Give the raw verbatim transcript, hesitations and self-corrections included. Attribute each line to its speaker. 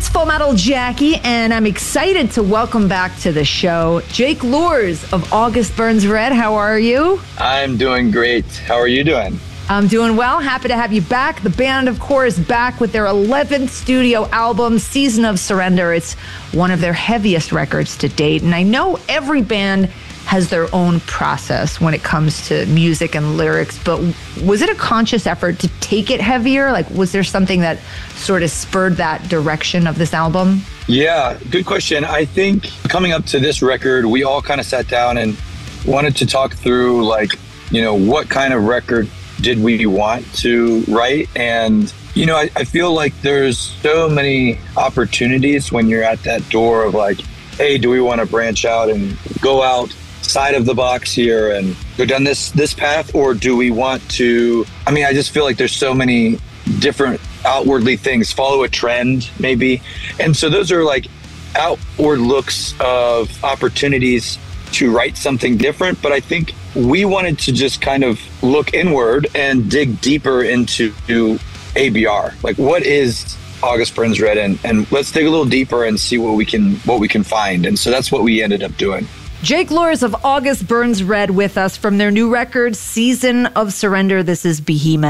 Speaker 1: It's Full Metal Jackie, and I'm excited to welcome back to the show Jake Luhrs of August Burns Red. How are you?
Speaker 2: I'm doing great. How are you doing?
Speaker 1: I'm doing well. Happy to have you back. The band, of course, back with their eleventh studio album, Season of Surrender. It's one of their heaviest records to date, and I know every band has their own process when it comes to music and lyrics, but was it a conscious effort to take it heavier? Like, was there something that sort of spurred that direction of this album?
Speaker 2: Yeah, good question. I think coming up to this record, we all kind of sat down and wanted to talk through, like, you know, what kind of record did we want to write? And, you know, I, I feel like there's so many opportunities when you're at that door of like, hey, do we want to branch out and go out side of the box here and go down this this path, or do we want to, I mean, I just feel like there's so many different outwardly things, follow a trend maybe, and so those are like outward looks of opportunities to write something different. But I think we wanted to just kind of look inward and dig deeper into A B R, like what is August Burns Red, and, and let's dig a little deeper and see what we can what we can find. And so that's what we ended up doing.
Speaker 1: Jake Luhrs of August Burns Red with us from their new record, Season of Surrender. This is Behemoth.